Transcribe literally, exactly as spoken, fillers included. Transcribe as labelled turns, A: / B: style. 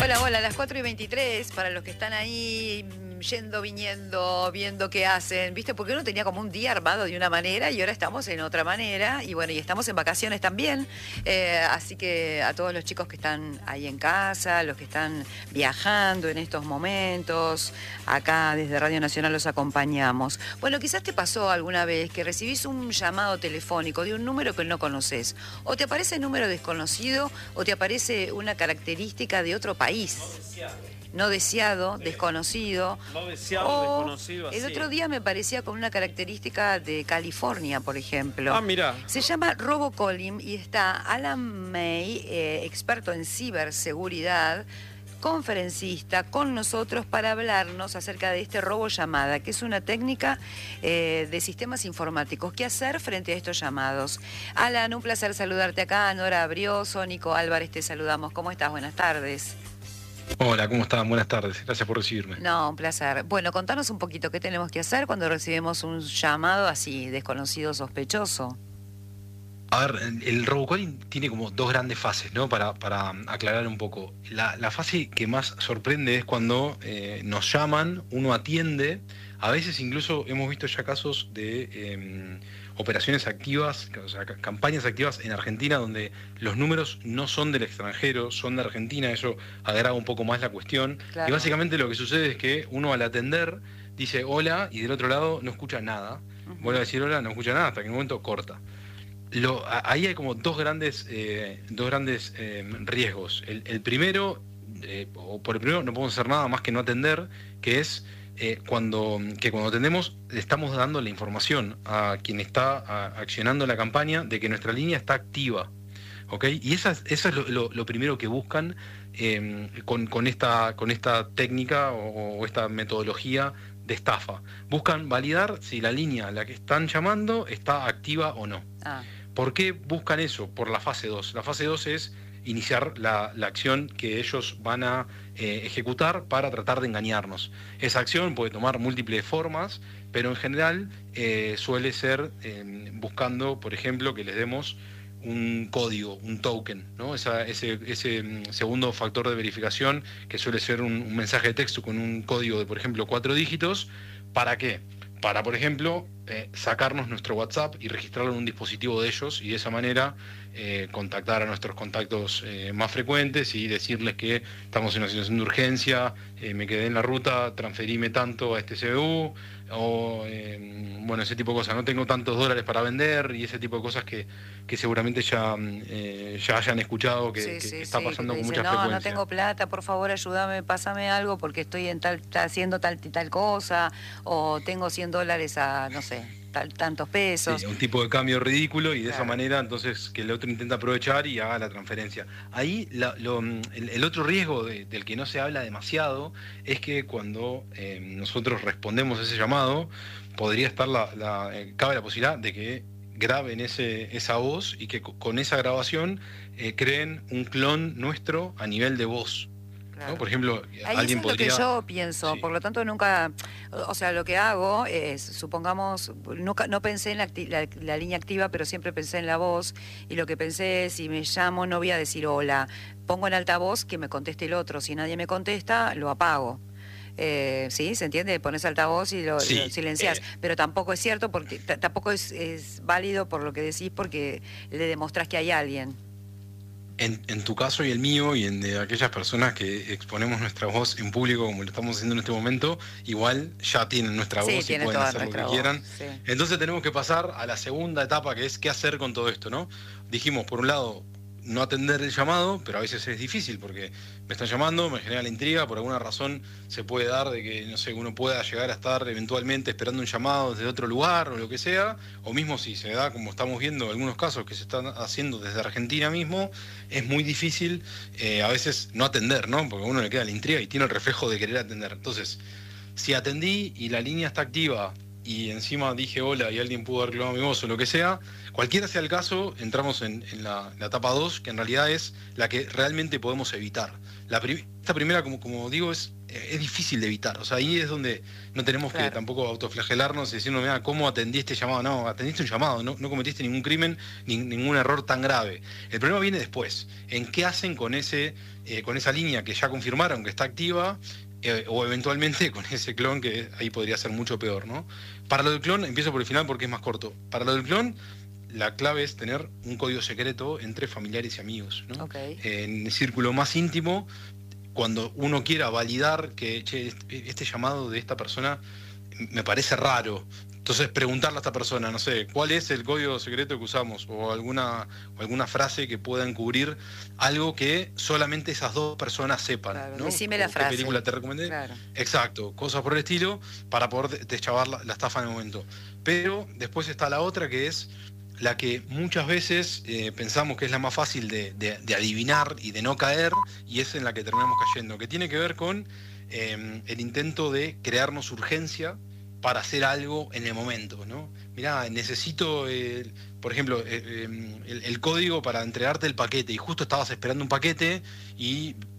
A: Hola, hola, a las cuatro y veintitrés, para los que están ahí yendo, viniendo, viendo qué hacen, ¿viste? Porque uno tenía como un día armado de una manera y ahora estamos en otra manera, y bueno, y estamos en vacaciones también, eh, así que a todos los chicos que están ahí en casa, los que están viajando en estos momentos, acá desde Radio Nacional los acompañamos. Bueno, quizás te pasó alguna vez que recibís un llamado telefónico de un número que no conoces, o te aparece número desconocido, o te aparece una característica de otro país. País.
B: No deseado.
A: No deseado, sí. Desconocido.
B: No deseado,
A: o
B: desconocido. Así.
A: El otro día me parecía con una característica de California, por ejemplo.
B: Ah, mira.
A: Se llama Robocalling y está Alan May, eh, experto en ciberseguridad, conferencista con nosotros para hablarnos acerca de este robo llamada, que es una técnica eh, de sistemas informáticos. ¿Qué hacer frente a estos llamados? Alan, un placer saludarte acá. Nora Brioso, Nico Álvarez, te saludamos. ¿Cómo estás? Buenas tardes.
C: Hola, ¿cómo están? Buenas tardes. Gracias por recibirme.
A: No, un placer. Bueno, contanos un poquito qué tenemos que hacer cuando recibimos un llamado así, desconocido, sospechoso.
C: A ver, el robocalling tiene como dos grandes fases, ¿no? Para, para aclarar un poco. La, la fase que más sorprende es cuando eh, nos llaman, uno atiende. A veces incluso hemos visto ya casos de eh, operaciones activas, o sea, campañas activas en Argentina donde los números no son del extranjero, son de Argentina. Eso agrava un poco más la cuestión. Claro. Y básicamente lo que sucede es que uno al atender dice hola y del otro lado no escucha nada. Uh-huh. Vuelve a decir hola, no escucha nada, hasta que en un momento corta. Lo, ahí hay como dos grandes, eh, dos grandes eh, riesgos. El, el primero, eh, o por el primero no podemos hacer nada más que no atender, que es eh, cuando, que cuando atendemos le estamos dando la información a quien está a, accionando la campaña de que nuestra línea está activa. ¿Okay? Y esa, eso es lo, lo, lo primero que buscan eh, con, con, esta, con esta técnica o, o esta metodología de estafa. Buscan validar si la línea a la que están llamando está activa o no. Ah. ¿Por qué buscan eso? Por la fase dos. La fase dos es iniciar la, la acción que ellos van a eh, ejecutar para tratar de engañarnos. Esa acción puede tomar múltiples formas, pero en general eh, suele ser eh, buscando, por ejemplo, que les demos un código, un token, ¿no? Esa, ese, ese segundo factor de verificación que suele ser un, un mensaje de texto con un código de, por ejemplo, cuatro dígitos. ¿Para qué? Para, por ejemplo, eh, sacarnos nuestro WhatsApp y registrarlo en un dispositivo de ellos y de esa manera eh, contactar a nuestros contactos eh, más frecuentes y decirles que estamos en una situación de urgencia, eh, me quedé en la ruta, transferime tanto a este C B U, o eh, bueno, ese tipo de cosas, no tengo tantos dólares para vender y ese tipo de cosas que, que seguramente ya, eh, ya hayan escuchado que,
A: sí,
C: que,
A: sí,
C: que está
A: sí,
C: pasando
A: que
C: con
A: dice,
C: mucha
A: no,
C: frecuencia.
A: No tengo plata, por favor ayúdame, pásame algo porque estoy en tal, haciendo tal y tal cosa, o tengo cien dólares a, no sé, tal, tantos pesos.
C: Sí, un tipo de cambio ridículo y de
A: claro.
C: Esa manera entonces que el otro intenta aprovechar y haga la transferencia. Ahí la, lo, el, el otro riesgo de, del que no se habla demasiado es que cuando eh, nosotros respondemos a ese llamado, podría estar la, la eh, cabe la posibilidad de que graben ese, esa voz y que con esa grabación eh, creen un clon nuestro a nivel de voz. Claro. ¿No? Por ejemplo,
A: ahí
C: alguien
A: es
C: podría...
A: lo que yo pienso, sí. Por lo tanto nunca, o sea, lo que hago es, supongamos, nunca, no pensé en la, la, la línea activa, pero siempre pensé en la voz, y lo que pensé es, si me llamo no voy a decir hola, pongo en altavoz que me conteste el otro, si nadie me contesta, lo apago. Eh, sí, ¿se entiende? Pones altavoz y lo,
C: sí,
A: lo silenciás,
C: eh,
A: pero tampoco es cierto, porque tampoco es, es válido por lo que decís, porque le demostrás que hay alguien.
C: En, en tu caso y el mío y en de aquellas personas que exponemos nuestra voz en público como lo estamos haciendo en este momento, igual ya tienen nuestra
A: sí,
C: voz y pueden hacer lo que
A: voz,
C: quieran.
A: Sí.
C: Entonces tenemos que pasar a la segunda etapa, que es qué hacer con todo esto, ¿no? Dijimos, por un lado, no atender el llamado, pero a veces es difícil porque me están llamando, me genera la intriga, por alguna razón se puede dar de que, no sé, uno pueda llegar a estar eventualmente esperando un llamado desde otro lugar o lo que sea, o mismo si se da, como estamos viendo algunos casos que se están haciendo desde Argentina mismo, es muy difícil eh, a veces no atender, ¿no? Porque a uno le queda la intriga y tiene el reflejo de querer atender. Entonces, si atendí y la línea está activa y encima dije hola y alguien pudo haber clonado mi voz o lo que sea, cualquiera sea el caso, entramos en, en la, la etapa dos, que en realidad es la que realmente podemos evitar. La prim- esta primera, como, como digo, es, es difícil de evitar. O sea, ahí es donde no tenemos que
A: Claro.
C: tampoco autoflagelarnos y decirnos, mira, ¿cómo atendí este llamado? No, atendiste un llamado, no, no cometiste ningún crimen, ni, ningún error tan grave. El problema viene después, en qué hacen con, ese, eh, con esa línea que ya confirmaron que está activa, eh, o eventualmente con ese clon, que ahí podría ser mucho peor, ¿no? Para lo del clon, empiezo por el final porque es más corto. Para lo del clon, la clave es tener un código secreto entre familiares y amigos, ¿no?
A: Ok.
C: En el círculo más íntimo, cuando uno quiera validar que, che, este, este llamado de esta persona me parece raro. Entonces preguntarle a esta persona, no sé, ¿cuál es el código secreto que usamos? O alguna, o alguna frase que pueda encubrir algo que solamente esas dos personas sepan,
A: Claro,
C: ¿no?
A: decime
C: O
A: la
C: ¿Qué
A: frase.
C: película te recomendé?
A: Claro.
C: Exacto, cosas por el estilo, para poder deschavar la, la estafa en el momento. Pero después está la otra, que es la que muchas veces eh, pensamos que es la más fácil de, de- de adivinar y de no caer, y es en la que terminamos cayendo, que tiene que ver con eh, el intento de crearnos urgencia para hacer algo en el momento, ¿no? Mirá, necesito, eh, por ejemplo, eh, eh, el, el código para entregarte el paquete, y justo estabas esperando un paquete y